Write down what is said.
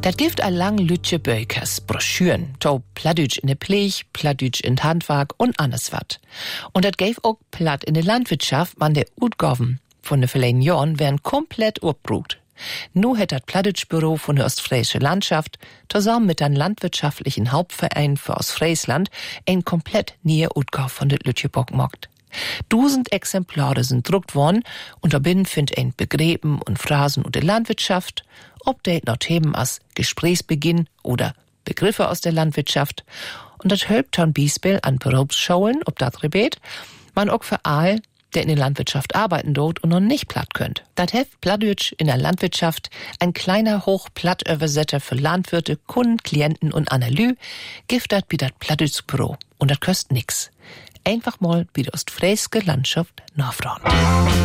Dat gibt a lang Lütje Bökers, Broschüren, to Plattdütsch in de Pflege, Plattdütsch in Handwerk und alles wat. Und dat gäf auch Platt in de Landwirtschaft, man de Utgaben von de verleden Jahren wären komplett uppbrucht. Nu hat das Plattdütsch-Büro von der Ostfriesische Landschaft zusammen mit einem landwirtschaftlichen Hauptverein für Ostfriesland ein komplett neue Utgabe von der Lütjebock gemacht. 1000 Exemplare sind druckt worden und darin findet ein Begräben und Phrasen und der Landwirtschaft, Update noch Themen als Gesprächsbeginn oder Begriffe aus der Landwirtschaft und das hilft dann Biesbel an Berufsschulen, ob das rebet, man auch für all der in der Landwirtschaft arbeiten dort und noch nicht platt könnt. Das Heft Plattdütsch in der Landwirtschaft, ein kleiner Hochplattübersetter für Landwirte, Kunden, Klienten und Analyse, gibt das wie das Plattdütsch-Büro. Und das kostet nix. Einfach mal wie die Ostfriesische Landschaft nachfragen.